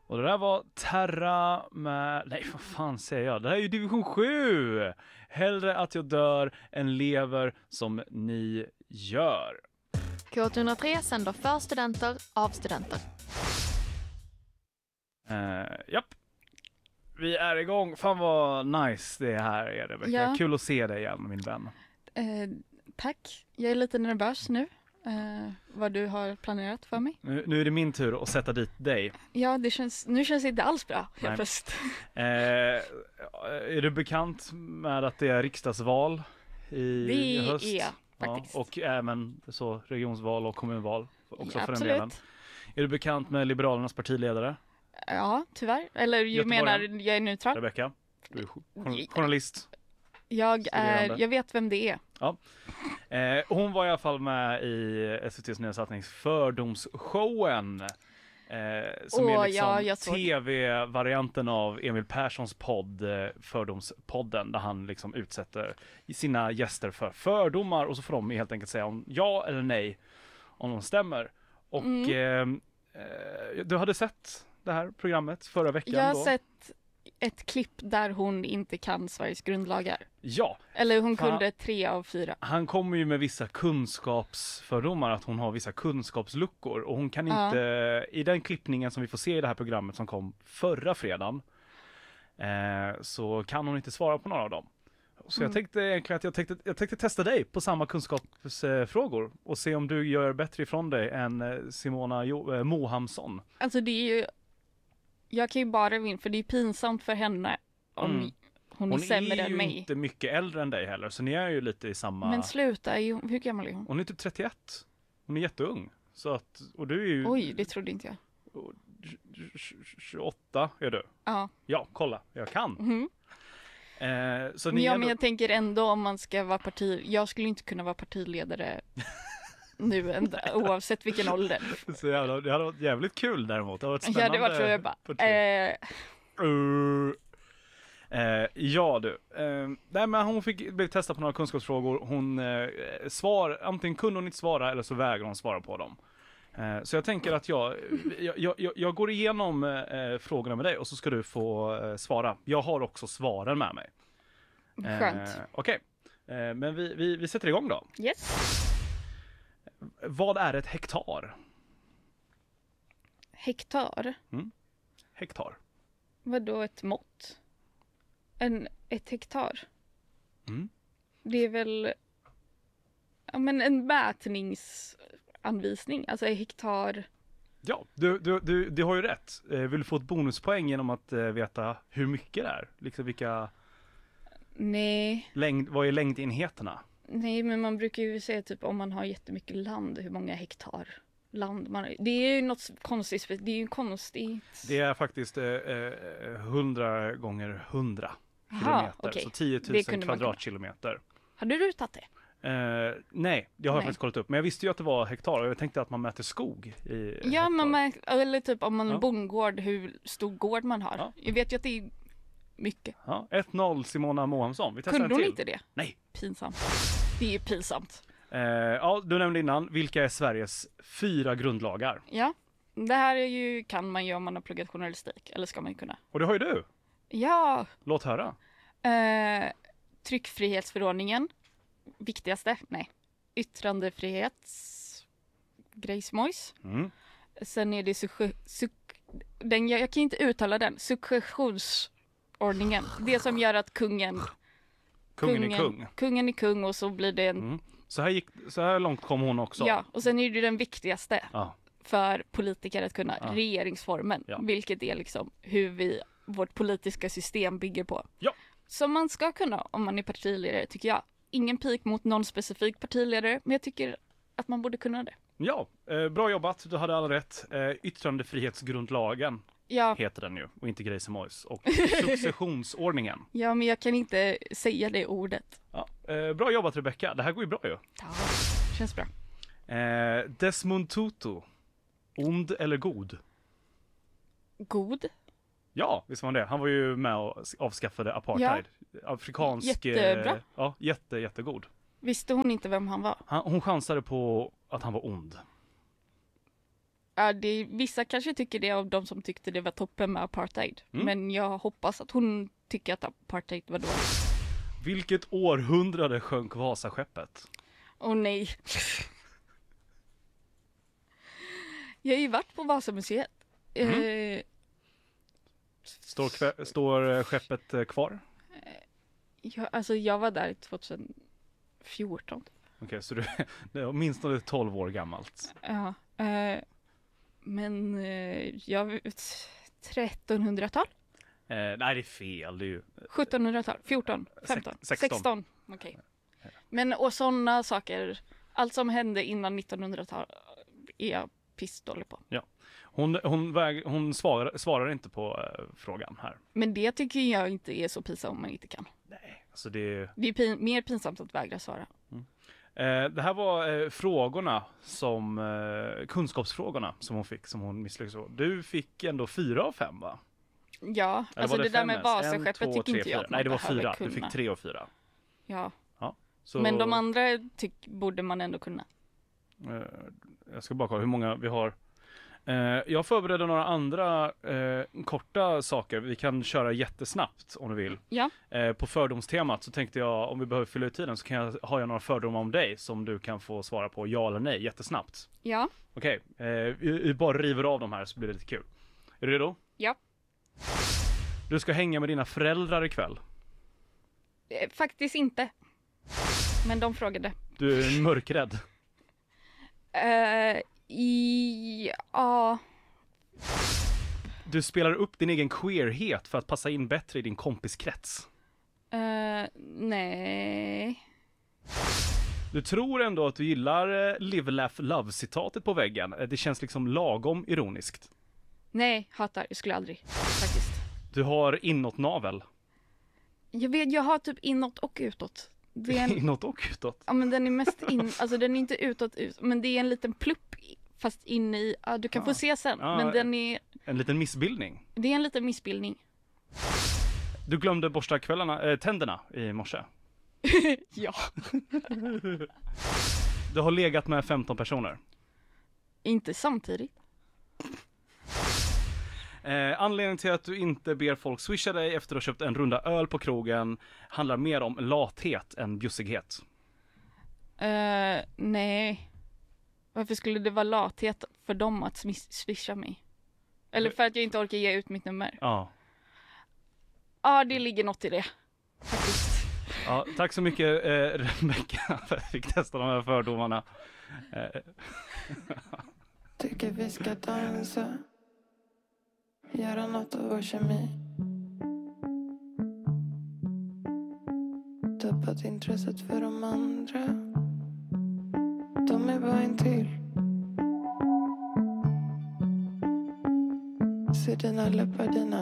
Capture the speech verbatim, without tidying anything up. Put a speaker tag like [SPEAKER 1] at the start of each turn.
[SPEAKER 1] Och det där var Terra med... Nej, vad fan säger jag? Det här är ju division sju! Hellre att jag dör än lever som ni gör.
[SPEAKER 2] K ett noll tre sänder för studenter av studenter.
[SPEAKER 1] Uh, japp. Vi är igång. Fan vad nice det här är, Rebecka.
[SPEAKER 2] Ja.
[SPEAKER 1] Kul att se dig igen, min vän.
[SPEAKER 2] Eh, tack. Jag är lite nervös nu. Eh, vad du har planerat för mig.
[SPEAKER 1] Nu, nu är det min tur att sätta dit dig.
[SPEAKER 2] Ja, det känns, nu känns det inte alls bra.
[SPEAKER 1] Nej.
[SPEAKER 2] Helt plötsligt.
[SPEAKER 1] Uh, är du bekant med att det är riksdagsval i
[SPEAKER 2] Det
[SPEAKER 1] höst?
[SPEAKER 2] är faktiskt.
[SPEAKER 1] Ja, och även så regionsval och kommunval också
[SPEAKER 2] Ja,
[SPEAKER 1] för den
[SPEAKER 2] absolut.
[SPEAKER 1] delen. Är du bekant med Liberalernas partiledare?
[SPEAKER 2] Ja, tyvärr. Eller jag
[SPEAKER 1] Göteborg.
[SPEAKER 2] menar, jag är neutral.
[SPEAKER 1] Rebecka, du är jour- journalist.
[SPEAKER 2] Jag, är,
[SPEAKER 1] Studerande.
[SPEAKER 2] jag vet vem det är.
[SPEAKER 1] Ja. Eh, hon var i alla fall med i S V T:s nya satsning Fördomsshowen. Eh, som
[SPEAKER 2] Åh,
[SPEAKER 1] är liksom
[SPEAKER 2] ja, jag såg-
[SPEAKER 1] tv-varianten av Emil Perssons podd eh, Fördomspodden, där han liksom utsätter sina gäster för fördomar och så får de helt enkelt säga om ja eller nej om de stämmer. Och
[SPEAKER 2] Mm.
[SPEAKER 1] eh, eh, du hade sett det här programmet förra veckan
[SPEAKER 2] Jag har
[SPEAKER 1] då?
[SPEAKER 2] sett ett klipp där hon inte kan Sveriges grundlagar.
[SPEAKER 1] Ja,
[SPEAKER 2] Eller hon
[SPEAKER 1] Fan.
[SPEAKER 2] kunde tre av fyra.
[SPEAKER 1] han kommer ju med vissa kunskapsfördomar, att hon har vissa kunskapsluckor och hon kan
[SPEAKER 2] Ja.
[SPEAKER 1] inte, i den klippningen som vi får se i det här programmet som kom förra fredagen, eh, så kan hon inte svara på några av dem. Så
[SPEAKER 2] Mm.
[SPEAKER 1] jag tänkte egentligen att jag tänkte, jag tänkte testa dig på samma kunskapsfrågor och se om du gör bättre ifrån dig än eh, Simona jo- eh, Mohamsson.
[SPEAKER 2] Alltså det är ju... Jag kan ju bara vinna, för det är pinsamt för henne om
[SPEAKER 1] Mm.
[SPEAKER 2] hon,
[SPEAKER 1] Hon
[SPEAKER 2] är sämre
[SPEAKER 1] är
[SPEAKER 2] än
[SPEAKER 1] ju
[SPEAKER 2] mig.
[SPEAKER 1] inte mycket äldre än dig heller, så ni är ju lite i samma...
[SPEAKER 2] Men sluta, är hon- hur gammal är hon?
[SPEAKER 1] Hon är typ trettioett. Hon är jätteung. Så att, och du är ju...
[SPEAKER 2] Oj, det trodde inte jag.
[SPEAKER 1] tjugoåtta är du.
[SPEAKER 2] Ja,
[SPEAKER 1] Ja, kolla, jag kan.
[SPEAKER 2] mhm.
[SPEAKER 1] Eh, så
[SPEAKER 2] Men,
[SPEAKER 1] ni
[SPEAKER 2] ja
[SPEAKER 1] är
[SPEAKER 2] men
[SPEAKER 1] ändå...
[SPEAKER 2] jag tänker ändå om man ska vara parti... Jag skulle inte kunna vara partiledare nu ändå, oavsett vilken ålder.
[SPEAKER 1] så jävla... Det hade varit jävligt kul däremot. Det hade varit
[SPEAKER 2] Ja,
[SPEAKER 1] spännande.
[SPEAKER 2] det var tror jag bara.
[SPEAKER 1] parti.
[SPEAKER 2] Eh,
[SPEAKER 1] Uh, eh, ja du. Eh, nej, men hon fick bli testad på några kunskapsfrågor. Hon eh, svar, antingen kunde hon inte svara eller så vägrade hon svara på dem. Eh, så jag tänker att jag, jag, jag, jag går igenom eh, frågorna med dig och så ska du få eh, svara. Jag har också svaren med mig. Eh,
[SPEAKER 2] skönt.
[SPEAKER 1] Okej, eh, men vi, vi, vi sätter igång då.
[SPEAKER 2] Yes.
[SPEAKER 1] Vad är ett hektar?
[SPEAKER 2] Hektar?
[SPEAKER 1] Hektar.
[SPEAKER 2] Vadå ett mått? En, ett hektar?
[SPEAKER 1] Mm.
[SPEAKER 2] Det är väl ja, men en mätningsanvisning, alltså ett hektar.
[SPEAKER 1] Ja, du, du, du, du har ju rätt. Eh, vill du få ett bonuspoäng genom att eh, veta hur mycket det är? Liksom vilka
[SPEAKER 2] Nej,
[SPEAKER 1] längd, vad är längdenheterna?
[SPEAKER 2] nej men man brukar ju säga typ om man har jättemycket land, hur många hektar land man har. Det är ju något konstigt, det är ju konstigt.
[SPEAKER 1] Det är faktiskt eh, eh, hundra gånger hundra
[SPEAKER 2] Aha,
[SPEAKER 1] kilometer.
[SPEAKER 2] okej.
[SPEAKER 1] Så tio
[SPEAKER 2] Det
[SPEAKER 1] tusen
[SPEAKER 2] kunde man
[SPEAKER 1] kvadratkilometer.
[SPEAKER 2] Hade du tagit det?
[SPEAKER 1] Eh, nej, det har jag
[SPEAKER 2] Nej.
[SPEAKER 1] faktiskt kollat upp. Men jag visste ju att det var hektar och jag tänkte att man mäter skog i
[SPEAKER 2] Ja,
[SPEAKER 1] hektar.
[SPEAKER 2] man märk- eller typ om man har
[SPEAKER 1] Ja.
[SPEAKER 2] en bondgård, hur stor gård man har.
[SPEAKER 1] Ja.
[SPEAKER 2] Jag vet ju att det är mycket.
[SPEAKER 1] Ja, ett noll Simona Mohamsson. Vi testar
[SPEAKER 2] Kunde
[SPEAKER 1] en
[SPEAKER 2] hon
[SPEAKER 1] till.
[SPEAKER 2] inte det?
[SPEAKER 1] Nej.
[SPEAKER 2] Pinsamt. Det är ju pinsamt.
[SPEAKER 1] Eh, ja, du nämnde innan. Vilka är Sveriges fyra grundlagar?
[SPEAKER 2] Ja, det här är ju, kan man ju om man har pluggat journalistik. Eller ska man ju kunna.
[SPEAKER 1] Och det har ju du.
[SPEAKER 2] Ja,
[SPEAKER 1] Låt höra.
[SPEAKER 2] eh, tryckfrihetsförordningen. Viktigaste? Nej. Yttrandefrihets... Grejsmojs.
[SPEAKER 1] Mm.
[SPEAKER 2] Sen är det suc- suc- den, jag, jag kan inte uttala den. Successionsordningen. Det som gör att kungen...
[SPEAKER 1] Kungen är kung.
[SPEAKER 2] Kungen är kung och så blir det en...
[SPEAKER 1] Mm. Så här, gick, så här långt kom hon också.
[SPEAKER 2] Ja, och sen är det den viktigaste
[SPEAKER 1] Ja.
[SPEAKER 2] för politiker att kunna,
[SPEAKER 1] Ja.
[SPEAKER 2] regeringsformen.
[SPEAKER 1] Ja.
[SPEAKER 2] Vilket är liksom hur vi, vårt politiska system bygger på.
[SPEAKER 1] Ja.
[SPEAKER 2] Som man ska kunna om man är partiledare, tycker jag. Ingen pik mot någon specifik partiledare, men jag tycker att man borde kunna det.
[SPEAKER 1] Ja, eh, bra jobbat. Du hade alla rätt. Eh, yttrandefrihetsgrundlagen
[SPEAKER 2] Ja,
[SPEAKER 1] heter den ju och inte Grejsmojs. Och successionsordningen.
[SPEAKER 2] ja, men jag kan inte säga det ordet.
[SPEAKER 1] Ja. Eh, bra jobbat Rebecka. Det här går ju bra ju.
[SPEAKER 2] Ja, känns bra.
[SPEAKER 1] Eh, Desmond Tutu. Ond eller god?
[SPEAKER 2] God.
[SPEAKER 1] Ja, visst var han det. Han var ju med och avskaffade apartheid. Afrikansk...
[SPEAKER 2] Jättebra.
[SPEAKER 1] Eh, ja, jätte, jättegod.
[SPEAKER 2] Visste hon inte vem han var?
[SPEAKER 1] Han, hon chansade på att han var ond.
[SPEAKER 2] Ja, det, vissa kanske tycker det av de som tyckte det var toppen med apartheid.
[SPEAKER 1] Mm.
[SPEAKER 2] Men jag hoppas att hon tycker att apartheid var dåligt.
[SPEAKER 1] Vilket århundrade sjönk Vasaskeppet?
[SPEAKER 2] Åh nej. Jag har ju varit på Vasamuseet.
[SPEAKER 1] Mm.
[SPEAKER 2] Eh,
[SPEAKER 1] Står, kve- står skeppet eh, kvar?
[SPEAKER 2] jag, alltså jag var där tjugohundrafjorton.
[SPEAKER 1] Okej, så du, det är åtminstone tolv år gammalt.
[SPEAKER 2] Ja. Eh, men eh, jag vet trettonhundratal?
[SPEAKER 1] Eh, nej, det är fel. Det är ju...
[SPEAKER 2] sjuttonhundratal? fjorton? femton?
[SPEAKER 1] sexton.
[SPEAKER 2] sexton. Okej. Men och sådana saker, allt som hände innan nittonhundratal är jag pissdålig på.
[SPEAKER 1] Hon, hon, väg, hon svarar, svarar inte på eh, frågan här.
[SPEAKER 2] Men det tycker jag inte är så pinsamt om man inte kan.
[SPEAKER 1] Nej, alltså det...
[SPEAKER 2] Det är pin- mer pinsamt att vägra svara.
[SPEAKER 1] Eh, det här var eh, frågorna som, eh, kunskapsfrågorna som hon fick, som hon misslyckades med. Du fick ändå fyra av fem, va?
[SPEAKER 2] Ja,
[SPEAKER 1] Eller
[SPEAKER 2] alltså
[SPEAKER 1] var
[SPEAKER 2] det, där
[SPEAKER 1] fem
[SPEAKER 2] med
[SPEAKER 1] ens?
[SPEAKER 2] Vasaskeppet
[SPEAKER 1] En, två,
[SPEAKER 2] tycker
[SPEAKER 1] tre,
[SPEAKER 2] inte jag
[SPEAKER 1] fyra.
[SPEAKER 2] att man
[SPEAKER 1] Nej, det var
[SPEAKER 2] behöver
[SPEAKER 1] fyra.
[SPEAKER 2] kunna.
[SPEAKER 1] Du fick tre och fyra.
[SPEAKER 2] Ja,
[SPEAKER 1] Så,
[SPEAKER 2] men de andra tyck- borde man ändå kunna.
[SPEAKER 1] eh, jag ska bara kolla hur många vi har. Eh, jag förberedde några andra eh, korta saker. Vi kan köra jättesnabbt om du vill.
[SPEAKER 2] Ja.
[SPEAKER 1] Eh, på fördomstemat så tänkte jag, om vi behöver fylla ut tiden, så kan jag, har jag några fördomar om dig som du kan få svara på ja eller nej jättesnabbt.
[SPEAKER 2] Ja.
[SPEAKER 1] Okej, eh, vi, vi bara river av de här så blir det lite kul. Är du redo?
[SPEAKER 2] Ja.
[SPEAKER 1] Du ska hänga med dina föräldrar ikväll.
[SPEAKER 2] Eh, Faktiskt inte. Men de frågade.
[SPEAKER 1] Du är mörkrädd.
[SPEAKER 2] Uh, i, ja.
[SPEAKER 1] Du spelar upp din egen queerhet för att passa in bättre i din kompiskrets.
[SPEAKER 2] Uh, nej.
[SPEAKER 1] Du tror ändå att du gillar eh, Live, Laugh, Love-citatet på väggen. Eh, Det känns liksom lagom ironiskt.
[SPEAKER 2] Nej, hatar. Jag skulle aldrig. Faktiskt.
[SPEAKER 1] Du har inåt-navel.
[SPEAKER 2] Jag vet, jag har typ inåt och utåt. Det är en,
[SPEAKER 1] Inåt och utåt.
[SPEAKER 2] ja men den är mest in, alltså den är inte utåt ut, men det är en liten plupp i- fast inne i, ja du kan
[SPEAKER 1] Ah.
[SPEAKER 2] få se sen,
[SPEAKER 1] Ah,
[SPEAKER 2] men den är,
[SPEAKER 1] En liten missbildning.
[SPEAKER 2] det är en liten missbildning.
[SPEAKER 1] Du glömde borsta kvällarna, äh, tänderna i morse.
[SPEAKER 2] Ja.
[SPEAKER 1] Du har legat med femton personer.
[SPEAKER 2] Inte samtidigt.
[SPEAKER 1] Eh, anledningen till att du inte ber folk swisha dig efter att ha köpt en runda öl på krogen handlar mer om lathet än bjussighet.
[SPEAKER 2] Uh, nej. Varför skulle det vara lathet för dem att smis- swisha mig? Eller för att jag inte orkar ge ut mitt nummer?
[SPEAKER 1] Ja.
[SPEAKER 2] Ja, det ligger något i det. Faktiskt.
[SPEAKER 1] Ja, tack så mycket eh, Rebecka för att jag fick testa de här fördomarna. Eh,
[SPEAKER 3] Tycker vi ska dansa, göra något av vår kemi. Tappat intresset för de andra. De är bara en till. Se dina läppar, dina